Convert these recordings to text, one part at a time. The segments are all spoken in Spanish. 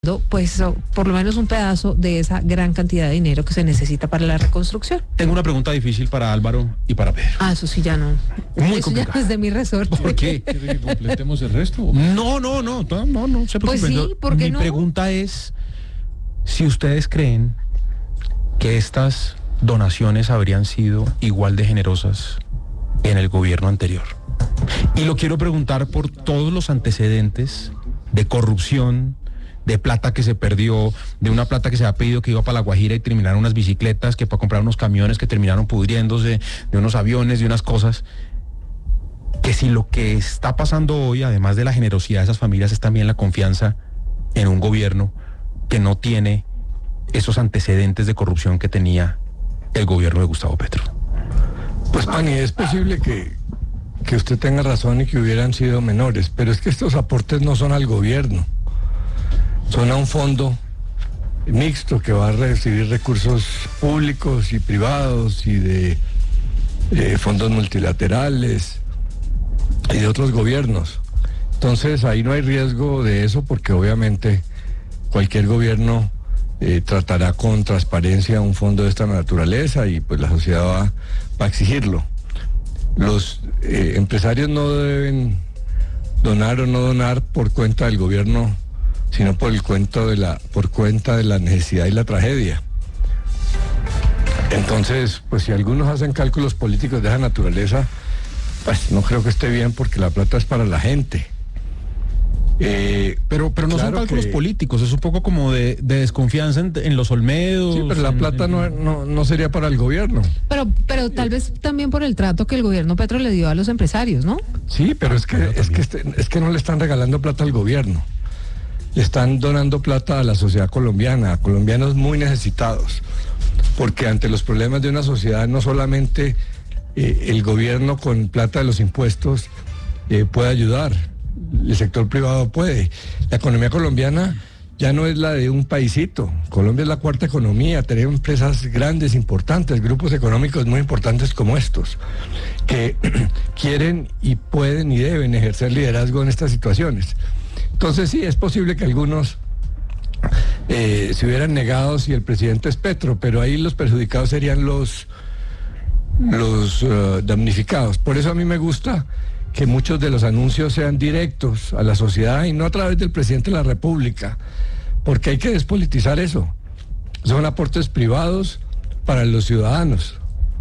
recibiendo pues por lo menos un pedazo de esa gran cantidad de dinero que se necesita para la reconstrucción. Tengo una pregunta difícil para Álvaro y para Pedro. Eso sí ya no. Muy eso complicado. ya no es de mi resorte. ¿Por qué? ¿Quiere que completemos el resto? No se preocupen. Pues sí, ¿por qué Mi no? pregunta es si ustedes creen que estas donaciones habrían sido igual de generosas en el gobierno anterior. Y lo quiero preguntar por todos los antecedentes de corrupción, de plata que se perdió, de una plata que se ha pedido que iba para La Guajira y terminaron unas bicicletas, que para comprar unos camiones que terminaron pudriéndose, de unos aviones, de unas cosas. Que si lo que está pasando hoy, además de la generosidad de esas familias, es también la confianza en un gobierno que no tiene esos antecedentes de corrupción que tenía el gobierno de Gustavo Petro. Pues Pani, es posible que usted tenga razón y que hubieran sido menores, pero es que estos aportes no son al gobierno, son a un fondo mixto que va a recibir recursos públicos y privados y de fondos multilaterales y de otros gobiernos. Entonces ahí no hay riesgo de eso porque obviamente cualquier gobierno tratará con transparencia un fondo de esta naturaleza y pues la sociedad va a exigirlo. Los empresarios no deben donar o no donar por cuenta del gobierno, sino por cuenta de la necesidad y la tragedia. Entonces, pues si algunos hacen cálculos políticos de esa naturaleza, pues no creo que esté bien porque la plata es para la gente. Pero no claro son cálculos políticos, es un poco como de desconfianza en los Olmedos. Sí, pero la plata no sería para el gobierno. Pero tal vez también por el trato que el gobierno Petro le dio a los empresarios, ¿no? Sí, pero es que no le están regalando plata al gobierno. Le están donando plata a la sociedad colombiana, a colombianos muy necesitados. Porque ante los problemas de una sociedad no solamente el gobierno con plata de los impuestos puede ayudar. El sector privado puede. La economía colombiana ya no es la de un paisito. Colombia es la cuarta economía. Tenemos empresas grandes, importantes, grupos económicos muy importantes como estos, que quieren y pueden y deben ejercer liderazgo en estas situaciones. Entonces sí, es posible que algunos se hubieran negado si el presidente es Petro, pero ahí los perjudicados serían los damnificados. Por eso a mí me gusta que muchos de los anuncios sean directos a la sociedad y no a través del presidente de la República, porque hay que despolitizar eso. Son aportes privados para los ciudadanos.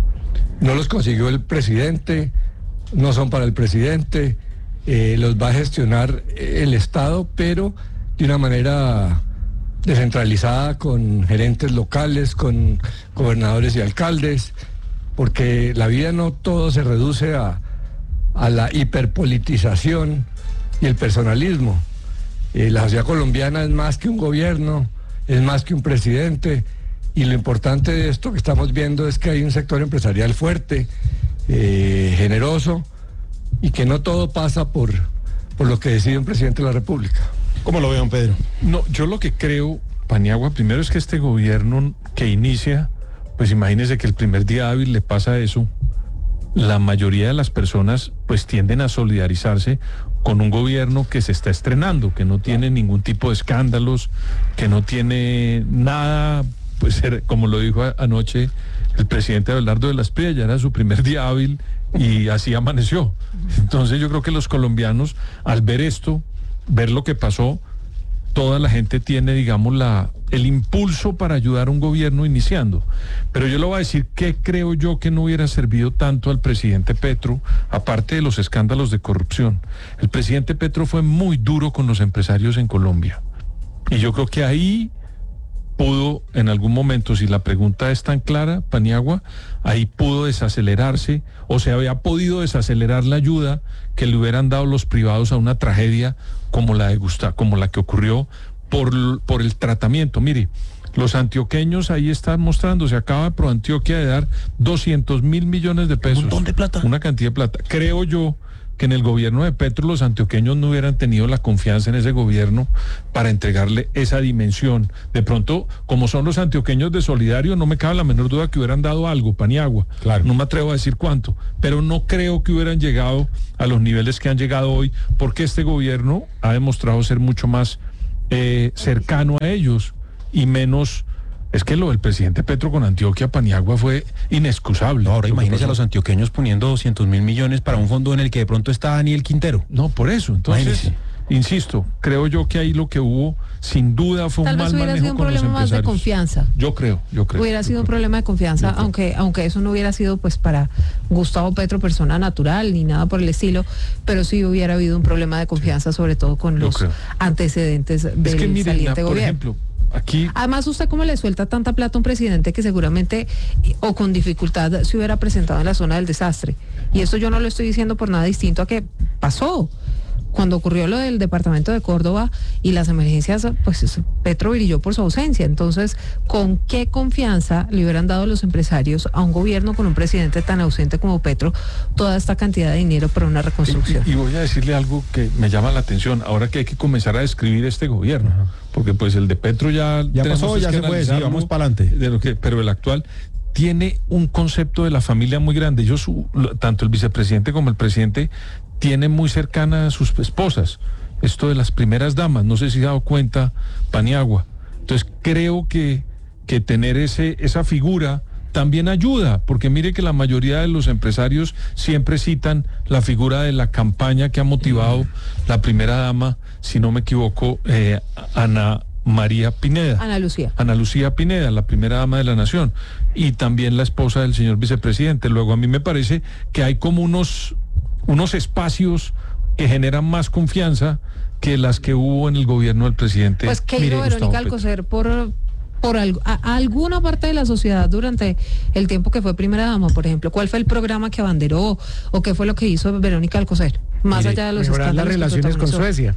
No los consiguió el presidente, no son para el presidente, los va a gestionar el Estado, pero de una manera descentralizada, con gerentes locales, con gobernadores y alcaldes, porque la vida no todo se reduce a la hiperpolitización y el personalismo. La sociedad colombiana es más que un gobierno, es más que un presidente, y lo importante de esto que estamos viendo es que hay un sector empresarial fuerte, generoso, y que no todo pasa por lo que decide un presidente de la República. ¿Cómo lo ve, don Pedro? No, yo lo que creo, Paniagua, primero es que este gobierno que inicia, pues imagínese que el primer día hábil le pasa eso. La mayoría de las personas pues tienden a solidarizarse con un gobierno que se está estrenando, que no tiene ningún tipo de escándalos, que no tiene nada, pues como lo dijo anoche el presidente Abelardo de la Espriella, ya era su primer día hábil y así amaneció. Entonces yo creo que los colombianos, al ver esto, ver lo que pasó, toda la gente tiene, digamos, el impulso para ayudar a un gobierno iniciando. Pero yo le voy a decir que creo yo que no hubiera servido tanto al presidente Petro, aparte de los escándalos de corrupción. El presidente Petro fue muy duro con los empresarios en Colombia. Y yo creo que ahí pudo, en algún momento, si la pregunta es tan clara, Paniagua, ahí pudo desacelerarse, o se había podido desacelerar la ayuda que le hubieran dado los privados a una tragedia como la que ocurrió por el tratamiento. Mire, los antioqueños ahí están mostrando, se acaba de ProAntioquia de dar 200.000 millones de pesos. Un montón de plata. Una cantidad de plata. Creo yo que en el gobierno de Petro los antioqueños no hubieran tenido la confianza en ese gobierno para entregarle esa dimensión. De pronto, como son los antioqueños de Solidario, no me cabe la menor duda que hubieran dado algo, Paniagua. Claro. No me atrevo a decir cuánto, pero no creo que hubieran llegado a los niveles que han llegado hoy, porque este gobierno ha demostrado ser mucho más cercano a ellos y menos. Es que lo del presidente Petro con Antioquia, Paniagua, fue inexcusable. No, ahora imagínese a los antioqueños poniendo 200.000 millones para un fondo en el que de pronto está Daniel Quintero. No, por eso. Entonces, Imagínese. insisto, creo yo que ahí lo que hubo, sin duda, fue Tal un vez mal hubiera manejo sido un con los problema más de empresarios. confianza. Yo creo. Hubiera sido un problema de confianza, Yo creo. aunque eso no hubiera sido pues para Gustavo Petro persona natural ni nada por el estilo, pero sí hubiera habido un problema de confianza, sobre todo con Yo los creo. antecedentes del Es que miren, saliente por gobierno. ejemplo, aquí Además, ¿usted cómo le suelta tanta plata a un presidente que seguramente o con dificultad se hubiera presentado en la zona del desastre? Y esto yo no lo estoy diciendo por nada distinto a que pasó. Cuando ocurrió lo del departamento de Córdoba y las emergencias, pues Petro brilló por su ausencia. Entonces, ¿con qué confianza le hubieran dado los empresarios a un gobierno con un presidente tan ausente como Petro toda esta cantidad de dinero para una reconstrucción? Y voy a decirle algo que me llama la atención, ahora que hay que comenzar a describir este gobierno, porque pues el de Petro ya tenemos pasó, ya que se fue, sí, analizarlo, vamos para adelante. Pero el actual tiene un concepto de la familia muy grande. Tanto el vicepresidente como el presidente tienen muy cercanas a sus esposas. Esto de las primeras damas, no sé si se ha dado cuenta, Paniagua. Entonces creo que tener esa figura también ayuda, porque mire que la mayoría de los empresarios siempre citan la figura de la campaña que ha motivado la primera dama, si no me equivoco, Ana Lucía Pineda, la primera dama de la nación, y también la esposa del señor vicepresidente. Luego a mí me parece que hay como unos espacios que generan más confianza que las que hubo en el gobierno del presidente. Pues que hizo Verónica Alcocer por alguna parte de la sociedad durante el tiempo que fue primera dama, por ejemplo. ¿Cuál fue el programa que abanderó o qué fue lo que hizo Verónica Alcocer? Más allá de los mejorar las escándalos que relaciones con protagonizó. Suecia.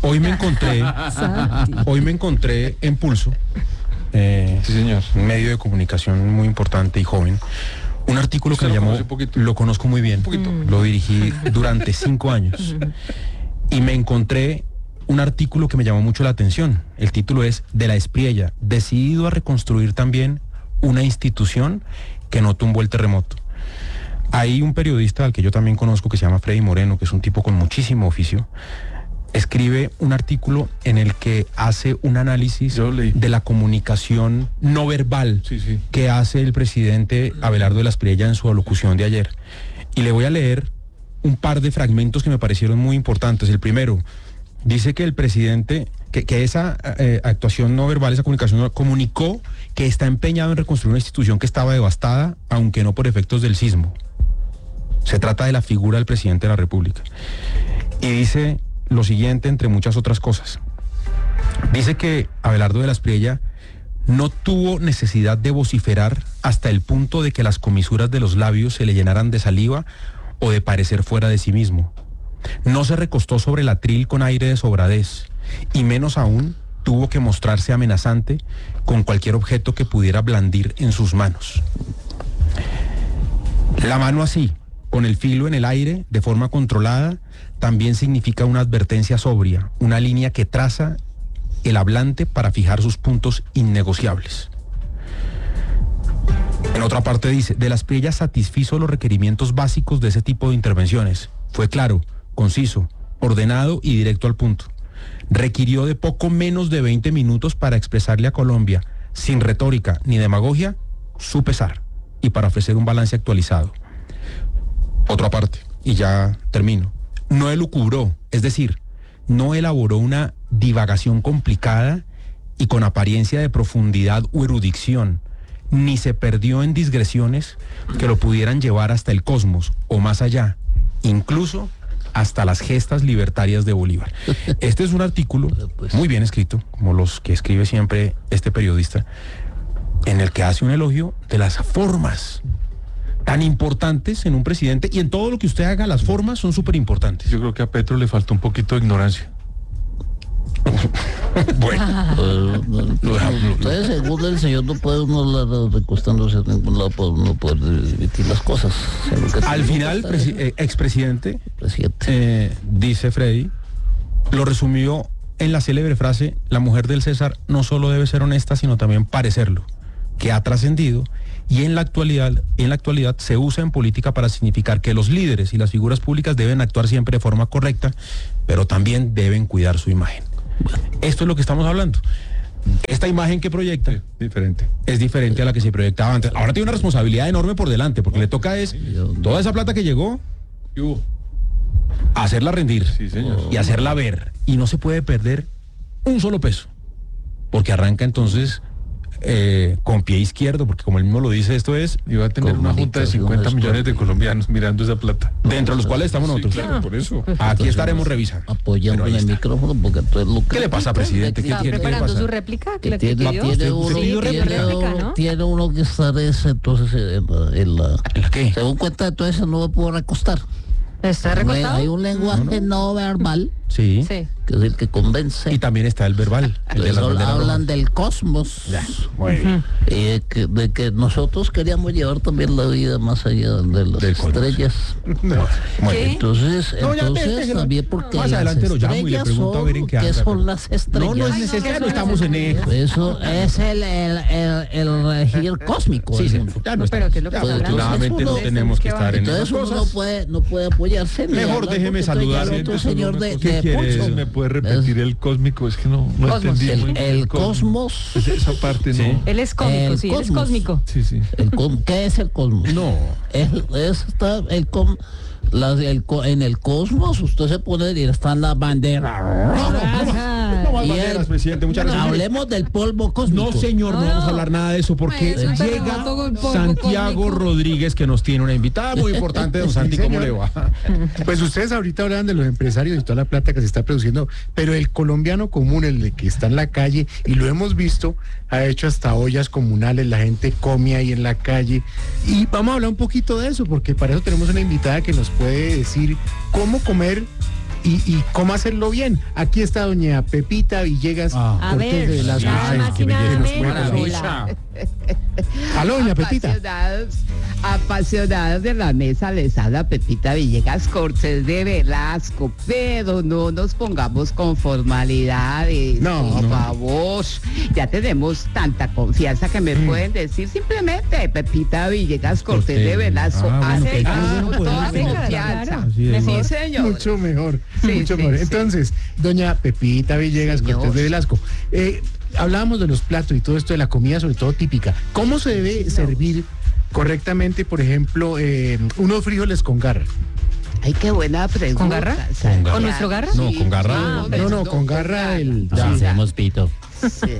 Hoy me encontré en Pulso, Sí, señor. un medio de comunicación muy importante y joven, un artículo que ¿Usted le lo llamó, conoce poquito? lo conozco muy bien, Poquito. lo dirigí durante 5 años y me encontré un artículo que me llamó mucho la atención. El título es De la Espriella, decidido a reconstruir también una institución que no tumbó el terremoto. Hay un periodista al que yo también conozco que se llama Freddy Moreno, que es un tipo con muchísimo oficio. Escribe un artículo en el que hace un análisis Yo leí. de la comunicación no verbal Sí. que hace el presidente Abelardo de la Espriella en su alocución de ayer. Y le voy a leer un par de fragmentos que me parecieron muy importantes. El primero, dice que el presidente, que esa actuación no verbal, esa comunicación, comunicó que está empeñado en reconstruir una institución que estaba devastada, aunque no por efectos del sismo. Se trata de la figura del presidente de la República. Y dice lo siguiente, entre muchas otras cosas. Dice que Abelardo de la Espriella no tuvo necesidad de vociferar hasta el punto de que las comisuras de los labios se le llenaran de saliva o de parecer fuera de sí mismo. No se recostó sobre el atril con aire de sobradez, y menos aún tuvo que mostrarse amenazante con cualquier objeto que pudiera blandir en sus manos. La mano así, con el filo en el aire, de forma controlada, también significa una advertencia sobria, una línea que traza el hablante para fijar sus puntos innegociables. En otra parte dice, de la Espriella satisfizo los requerimientos básicos de ese tipo de intervenciones. Fue claro, conciso, ordenado y directo al punto. Requirió de poco menos de 20 minutos para expresarle a Colombia, sin retórica ni demagogia, su pesar y para ofrecer un balance actualizado. Otra parte, y ya termino. No elucubró, es decir, no elaboró una divagación complicada y con apariencia de profundidad o erudición, ni se perdió en digresiones que lo pudieran llevar hasta el cosmos o más allá, incluso hasta las gestas libertarias de Bolívar. Este es un artículo muy bien escrito, como los que escribe siempre este periodista, en el que hace un elogio de las formas tan importantes en un presidente, y en todo lo que usted haga, las formas son súper importantes. Yo creo que a Petro le faltó un poquito de ignorancia. Bueno, Entonces, según el señor, no puede uno hablar recostándose en ningún lado para uno poder emitir las cosas. O sea, lo que al tenemos final, que estar es expresidente, el presidente. dice Freddy, lo resumió en la célebre frase, la mujer del César no solo debe ser honesta, sino también parecerlo, que ha trascendido y en la actualidad se usa en política para significar que los líderes y las figuras públicas deben actuar siempre de forma correcta, pero también deben cuidar su imagen. Esto es lo que estamos hablando. Esta imagen que proyecta Diferente. es diferente a la que se proyectaba antes. Ahora tiene una responsabilidad enorme por delante, porque le toca toda esa plata que llegó, hacerla rendir Sí, señor. y hacerla ver. Y no se puede perder un solo peso, porque arranca entonces con pie izquierdo, porque como él mismo lo dice, esto es Y va a tener una junta de 50 millones de colombianos mirando esa plata. dentro de los cuales estamos nosotros. Sí, claro, por eso. Aquí estaremos revisando. Apoyando Pero ahí en el está. micrófono porque tú es lo que... ¿Qué le pasa, presidente? ¿Qué Está quiere preparando pasar? su réplica, Que la que tiene, pidió. tiene ¿Usted uno, pidió réplica, ¿no? tiene uno que estar entonces en la... ¿La qué? Según cuenta, entonces no me puedo recostar. ¿Está recostado? Hay un lenguaje no verbal, Sí. Sí. que es el que convence. Y también está el verbal. El de Entonces, las banderas hablan rojas. del cosmos. Muy bien. Y de que nosotros queríamos llevar también la vida más allá de las Del cosmos. estrellas. Muy ¿Qué? bien. Entonces, No, ya, déjelo. también porque Más las adelante lo llamo y le estrellas pregunto a ver en qué anda, son pero- las estrellas. No, no es necesario, estamos en eje. Eso es el regir cósmico. Sí, es sí, un- ya no Pero ¿qué es lo que ya, está hablando? afortunadamente no Entonces, tenemos que estar en esas Entonces uno cosas. no puede apoyarse. ni Mejor hablar, déjeme porque entonces saludar. ya el otro Siéntese señor una de, cosa. ¿Qué de quiere? pulso. ¿Me puede repetir el cósmico? Es que no Cosmos. entendí. muy bien El cosmos. Esa parte Sí. no. Él es cómico, El sí, él es cosmos. cósmico. Sí, sí. ¿Qué es el cosmos? No. En el cosmos usted se pone y están las banderas. No más Y banderas, el- presidente, muchas gracias. Hablemos del polvo cósmico. No, señor, no No. vamos a hablar nada de eso porque Eso, pero llega no todo el polvo Santiago cósmico. Rodríguez, que nos tiene una invitada muy importante. Don Santi, ¿cómo le va? Pues ustedes ahorita hablan de los empresarios y toda la plata que se está produciendo, pero el colombiano común, el de que está en la calle, y lo hemos visto, ha hecho hasta ollas comunales, la gente come ahí en la calle. Y vamos a hablar un poquito de eso, porque para eso tenemos una invitada que nos puede decir cómo comer y cómo hacerlo bien. Aquí está doña Pepita Villegas A Cortés ver, de Velasco. nada Ay, más qué y nada belleza, nos menos. puede Hola. Aló, doña Pepita. Apasionados de la mesa, les habla Pepita Villegas Cortés de Velasco, pero no nos pongamos con formalidades, No, por no. favor. Ya tenemos tanta confianza que me pueden decir simplemente Pepita Villegas Cortés de Velasco. Ah, bueno, Hace que con no toda podemos confianza. claro. Así es. Sí, señor. Mucho mejor, Sí, mucho sí, mejor. sí. Entonces, doña Pepita Villegas Señor. Cortés de Velasco, hablábamos de los platos y todo esto de la comida, sobre todo típica. ¿Cómo se debe servir correctamente, por ejemplo, unos frijoles con garra? Ay, qué buena pregunta. ¿Con garra? Santiago. ¿Con nuestro garra? No, con garra. Ah, No, con garra el... Ya. Hacemos pito. Sí.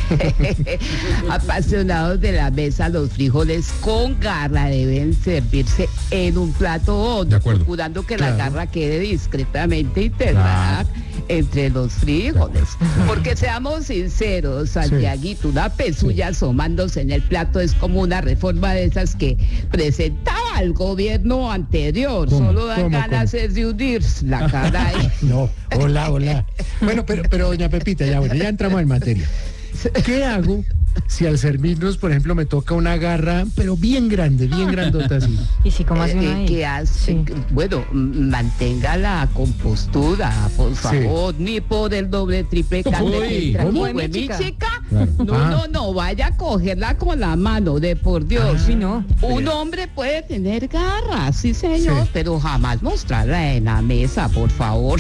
Apasionados de la mesa, los frijoles con garra deben servirse en un plato hondo, De acuerdo. procurando que la Claro. garra quede discretamente integrada entre los frijoles. Porque seamos sinceros, Santiaguito, una pezuña asomándose en el plato es como una reforma de esas que presentaba el gobierno anterior. ¿Cómo? Solo dan ¿Cómo? ganas es de hundirse la caray. No, hola. Bueno, pero doña Pepita, ya entramos en materia. ¿Qué hago si al servirnos, por ejemplo, me toca una garra, pero bien grande, bien grandota así? ¿Y si cómo hace uno ahí? ¿Qué hace? Sí. Bueno, mantenga la compostura, por favor, ni por el doble, triple Uy, cante que trae. ¿cómo? Fue mi chica. Claro. No, vaya a cogerla con la mano, de por Dios. Sí, no. Un hombre puede tener garras, sí señor, Sí. pero jamás mostrarla en la mesa, por favor.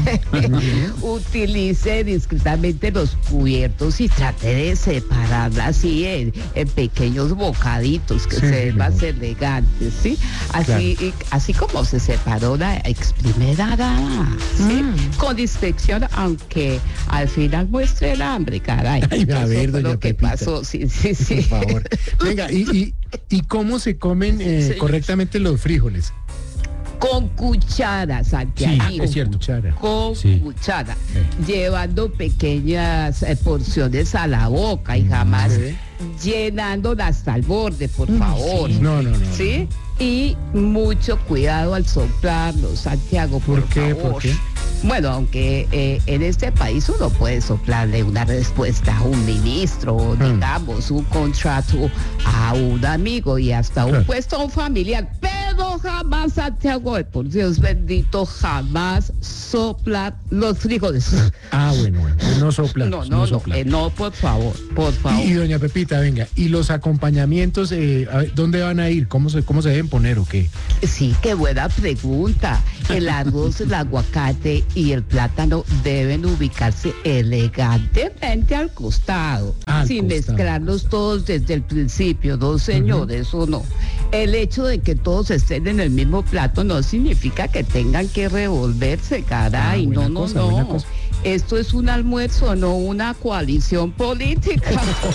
Utilice discretamente los cubiertos y trate de separarla así en pequeños bocaditos que Sí, se ven sí, más mejor. elegantes, ¿sí? Así como se separó la ex primera dama, ¿sí? Con discreción, aunque al final muestre el hambre, caray. Ay, a Eso ver, fue doña lo que Pepita. pasó, sí. Por favor. Venga, ¿y cómo se comen Señor. correctamente los frijoles? Con cuchara, Santiago. Sí, es cierto. Cuchara. Con Sí. cuchara, llevando pequeñas porciones a la boca y jamás Sí. llenándola hasta el borde, por favor. sí. No. ¿Sí? Y mucho cuidado al soplarlo, Santiago, por ¿Por qué? favor. ¿Por qué? Bueno, aunque en este país uno puede soplarle una respuesta a un ministro, digamos, un contrato a un amigo y hasta un Claro. puesto a un familiar, pero pero jamás, Santiago, por Dios bendito, jamás soplan los frijoles. Bueno, no sopla. No, por favor, por favor. Y doña Pepita, venga, ¿y los acompañamientos, a ver, dónde van a ir? ¿Cómo se deben poner o qué? Sí, qué buena pregunta. El arroz, el aguacate y el plátano deben ubicarse elegantemente al costado, sin mezclarlos todos desde el principio, ¿no, señores? O no. El hecho de que todos estén en el mismo plato no significa que tengan que revolverse, caray. No. Esto es un almuerzo, no una coalición política.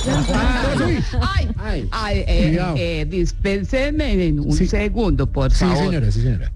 Dispénsenme en un segundo, por favor. Sí, señora.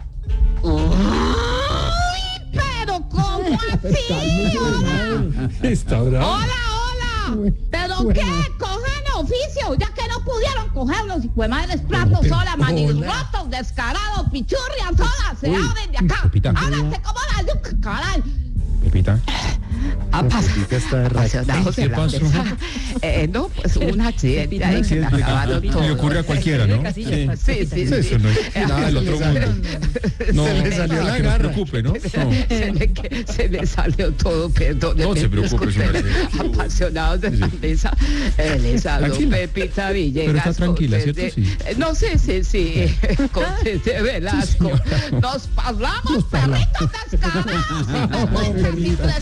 ¡Uy, pero cómo así! Está bravo. ¡Hola! ¿Pero qué? ¡Cojan oficio! Ya que no pudieron coger los hijuemadres platos sola, manirrotos, descarados, pichurrias, solas, se abren de acá. ¡Háganse como la yuca, caray! Pepita. Pepita está apasionado. ¿Qué pasó? No, pues un accidente ahí que me acabaron todo. Le ocurre a cualquiera, ¿no? Sí. Eso no es nada del otro mundo. No, se le salió la garra. No se preocupe, ¿no? Se me salió todo, perdón. No se preocupe, señora. Apasionados de la mesa. Les hablo Pepita Villegas. Pero está tranquila, ¿cierto? Sí. No sé, sí. Con de Velasco. Nos hablamos, perritos descarados.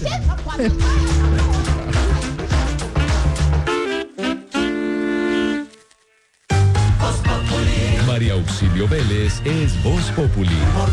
María Auxilio Vélez es Voz Populi.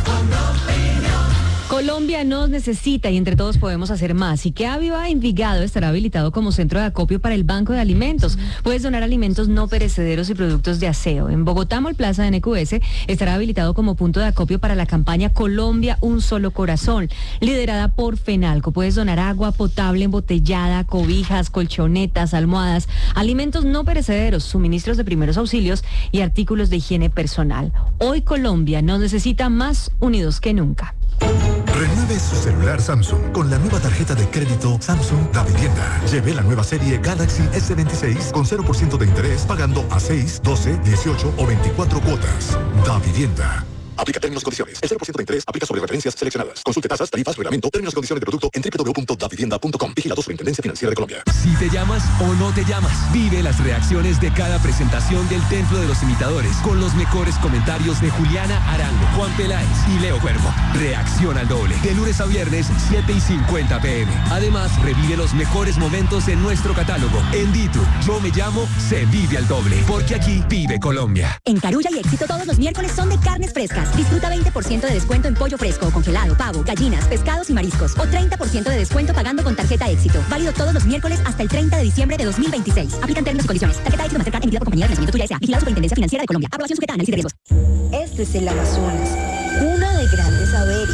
Colombia nos necesita y entre todos podemos hacer más. Y que Aviva Envigado estará habilitado como centro de acopio para el Banco de Alimentos. Puedes donar alimentos no perecederos y productos de aseo. En Bogotá, Mall Plaza de NQS estará habilitado como punto de acopio para la campaña Colombia, un solo corazón, liderada por FENALCO. Puedes donar agua potable embotellada, cobijas, colchonetas, almohadas, alimentos no perecederos, suministros de primeros auxilios y artículos de higiene personal. Hoy Colombia nos necesita más unidos que nunca. Renueve su celular Samsung con la nueva tarjeta de crédito Samsung Davivienda. Lleve la nueva serie Galaxy S26 con 0% de interés pagando a 6, 12, 18 o 24 cuotas. Davivienda. Aplica términos y condiciones. El 0% de interés aplica sobre referencias seleccionadas. Consulte tasas, tarifas, reglamento, términos y condiciones de producto en www.davivienda.com. Vigilado Superintendencia Financiera de Colombia. Si te llamas o no te llamas, vive las reacciones de cada presentación del Templo de los Imitadores con los mejores comentarios de Juliana Arango, Juan Peláez y Leo Cuervo. Reacción al doble. De lunes a viernes, 7:50 p.m. Además, revive los mejores momentos en nuestro catálogo. En Ditu, Yo Me Llamo, se vive al doble. Porque aquí vive Colombia. En Carulla y Éxito todos los miércoles son de carnes frescas. Disfruta 20% de descuento en pollo fresco, congelado, pavo, gallinas, pescados y mariscos. O 30% de descuento pagando con tarjeta Éxito. Válido todos los miércoles hasta el 30 de diciembre de 2026. Aplican términos y condiciones. Tarjeta Éxito Mastercard emitida por compañía de nacimiento tuya S.A. Vigilado Superintendencia Financiera de Colombia. Aprobación sujeta a análisis de riesgos. Este es el Amazonas, cuna de grandes saberes,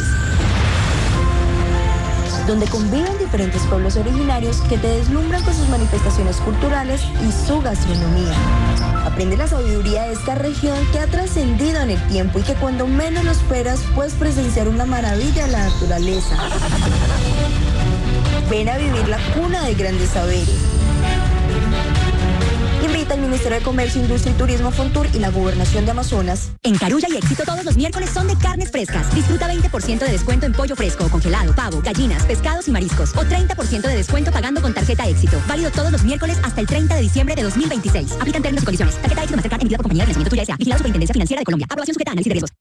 donde conviven diferentes pueblos originarios que te deslumbran con sus manifestaciones culturales y su gastronomía. Aprende la sabiduría de esta región que ha trascendido en el tiempo y que cuando menos lo esperas puedes presenciar una maravilla de la naturaleza. Ven a vivir la cuna de grandes saberes. Invita al Ministerio de Comercio, Industria y Turismo, Fontur y la Gobernación de Amazonas. En Carulla y Éxito todos los miércoles son de carnes frescas. Disfruta 20% de descuento en pollo fresco, congelado, pavo, gallinas, pescados y mariscos. O 30% de descuento pagando con tarjeta Éxito. Válido todos los miércoles hasta el 30 de diciembre de 2026. Aplican términos y condiciones. Tarjeta Éxito Mastercard emitida por compañía de nacimiento tuya S.A. Vigilado Superintendencia Financiera de Colombia. Aprobación sujeta a análisis de riesgos.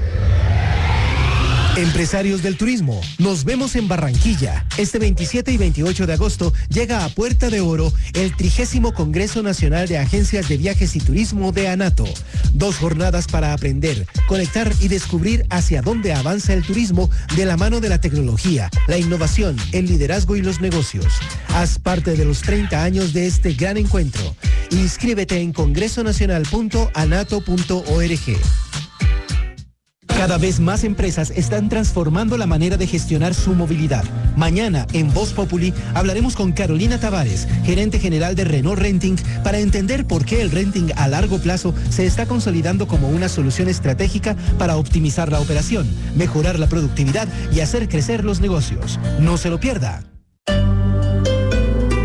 Empresarios del turismo, nos vemos en Barranquilla. Este 27 y 28 de agosto llega a Puerta de Oro el 30º Congreso Nacional de Agencias de Viajes y Turismo de ANATO. 2 jornadas para aprender, conectar y descubrir hacia dónde avanza el turismo de la mano de la tecnología, la innovación, el liderazgo y los negocios. Haz parte de los 30 años de este gran encuentro. Inscríbete en congresonacional.anato.org. Cada vez más empresas están transformando la manera de gestionar su movilidad. Mañana, en Voz Populi, hablaremos con Carolina Tavares, gerente general de Renault Renting, para entender por qué el renting a largo plazo se está consolidando como una solución estratégica para optimizar la operación, mejorar la productividad y hacer crecer los negocios. No se lo pierda.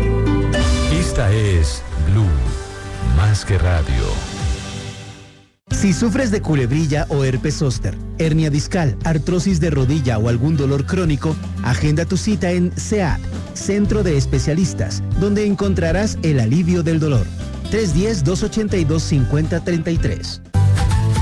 Esta es Blue, más que radio. Si sufres de culebrilla o herpes zóster, hernia discal, artrosis de rodilla o algún dolor crónico, agenda tu cita en CEAD, Centro de Especialistas, donde encontrarás el alivio del dolor. 310-282-5033.